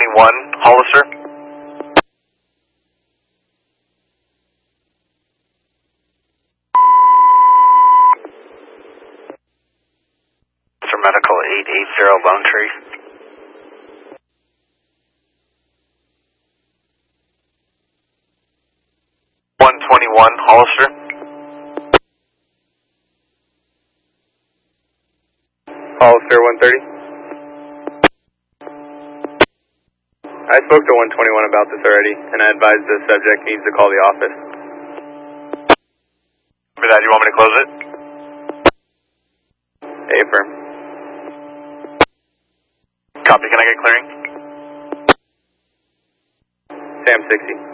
121, Hollister. Hollister Medical 880 Lone Tree. 121, Hollister. Hollister 130. I spoke to 121 about this already, and I advised the subject needs to call the office. For that, you want me to close it? Affirm. Copy, can I get clearing? Sam 60.